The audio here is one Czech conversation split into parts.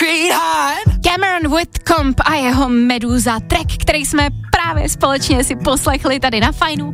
Street High. Cameron Whitcomb a jeho Meduza, track, který jsme právě společně si poslechli tady na Fajnu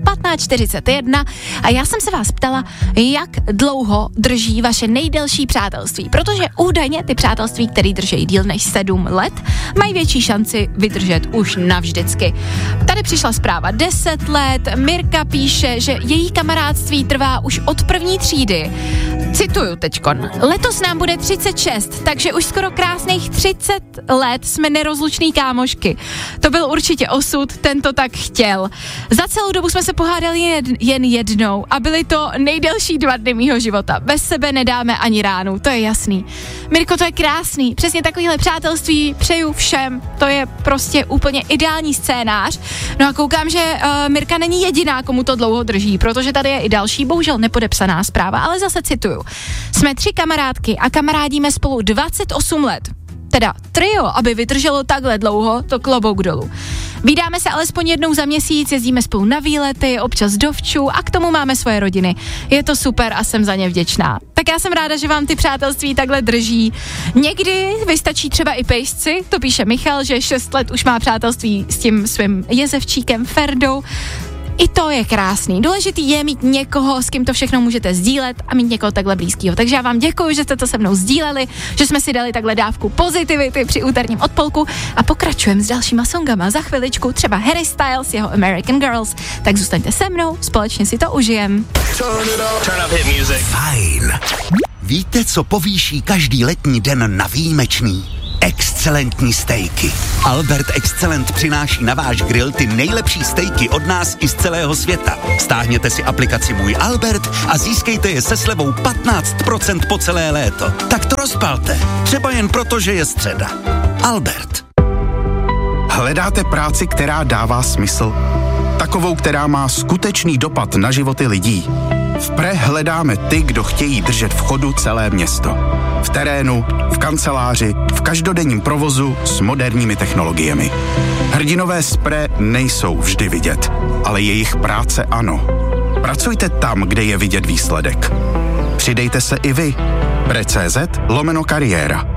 15:41 a já jsem se vás ptala, jak dlouho drží vaše nejdelší přátelství, protože údajně ty přátelství, které drží díl než 7 let, mají větší šanci vydržet už navždycky. Tady přišla zpráva 10 let, Mirka píše, že její kamarádství trvá už od první třídy. Cituju teďkon. Letos nám bude 36, takže už skoro krásných 30 let jsme nerozlučný kámošky. To byl určitě osud, ten to tak chtěl. Za celou dobu jsme se pohádali jen jednou a byly to nejdelší 2 dny mýho života. Bez sebe nedáme ani ránu, to je jasný. Mirko, to je krásný, přesně takovýhle přátelství přeju všem, to je prostě úplně ideální scénář. No a koukám, že Mirka není jediná, komu to dlouho drží, protože tady je i další, bohužel nepodepsaná zpráva, ale zase cituju. Jsme 3 kamarádky a kamarádíme spolu 28 let. Teda trio, aby vydrželo takhle dlouho, to klobouk dolů. Vídáme se alespoň jednou za měsíc, jezdíme spolu na výlety, občas do včů a k tomu máme svoje rodiny. Je to super a jsem za ně vděčná. Tak já jsem ráda, že vám ty přátelství takhle drží. Někdy vystačí třeba i pejsci, to píše Michal, že 6 let už má přátelství s tím svým jezevčíkem Ferdou. I to je krásný. Důležitý je mít někoho, s kým to všechno můžete sdílet a mít někoho takhle blízkého. Takže já vám děkuji, že jste to se mnou sdíleli, že jsme si dali takhle dávku pozitivity při úterním odpolku a pokračujeme s dalšíma songama. Za chviličku třeba Harry Styles, jeho American Girls. Tak zůstaňte se mnou, společně si to užijem. Turn up hit music. Fajn. Víte, co povýší každý letní den na výjimečný? Excelentní stejky. Albert Excellent přináší na váš grill ty nejlepší stejky od nás i z celého světa. Stáhněte si aplikaci Můj Albert a získejte je se slevou 15% po celé léto. Tak to rozpalte. Třeba jen proto, že je středa. Albert. Hledáte práci, která dává smysl? Takovou, která má skutečný dopad na životy lidí? V Pre hledáme ty, kdo chtějí držet v chodu celé město. V terénu, v kanceláři, v každodenním provozu s moderními technologiemi. Hrdinové z Pre nejsou vždy vidět, ale jejich práce ano. Pracujte tam, kde je vidět výsledek. Přidejte se i vy. Pre.cz/kariéra.